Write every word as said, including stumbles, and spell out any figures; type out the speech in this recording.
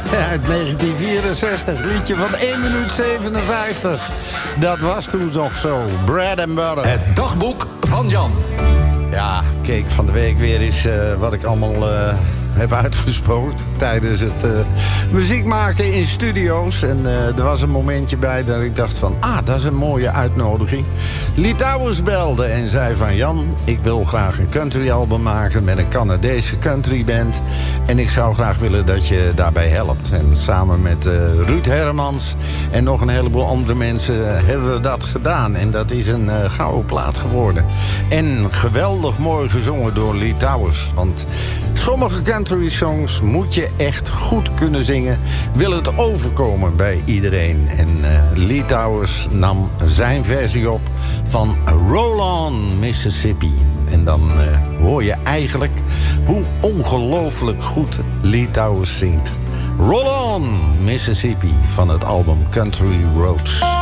Uit negentien vierenzestig, liedje van één minuut zevenenvijftig. Dat was toen nog zo, bread and butter. Het dagboek van Jan. Ja, keek van de week weer eens uh, wat ik allemaal uh, heb uitgesproken tijdens het uh, muziek maken in studio's. En uh, er was een momentje bij dat ik dacht van, ah, dat is een mooie uitnodiging. Lee Towers belde en zei van, Jan, ik wil graag een countryalbum maken met een Canadese countryband. En ik zou graag willen dat je daarbij helpt. En samen met uh, Ruud Hermans en nog een heleboel andere mensen hebben we dat gedaan. En dat is een uh, gouden plaat geworden. En geweldig mooi gezongen door Lee Towers. Want sommige country songs moet je echt goed kunnen zingen. Wil het overkomen bij iedereen. En uh, Lee Towers nam zijn versie op van Roll On, Mississippi. En dan uh, hoor je eigenlijk hoe ongelooflijk goed Lee Towers zingt. Roll On, Mississippi van het album Country Roads.